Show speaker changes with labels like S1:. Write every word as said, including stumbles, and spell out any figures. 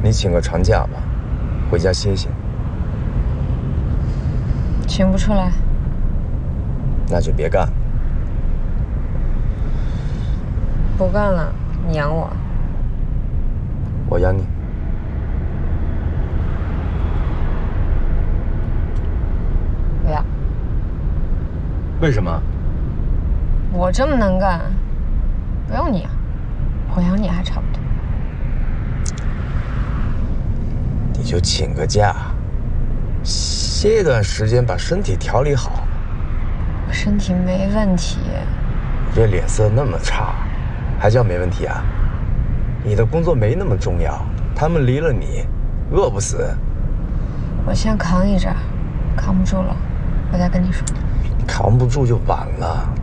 S1: 你请个长假吧，回家歇歇。
S2: 请不出来。
S1: 那就别干了。
S2: 不干了，你养我。
S1: 我养你。
S2: 不要。
S1: 为什么？
S2: 我这么能干，不用你养，我养你还差不多。
S1: 你就请个假，歇一段时间，把身体调理好。
S2: 我身体没问题。
S1: 你这脸色那么差，还叫没问题啊？你的工作没那么重要，他们离了你，饿不死。
S2: 我先扛一阵，扛不住了，我再跟你说。
S1: 扛不住就晚了。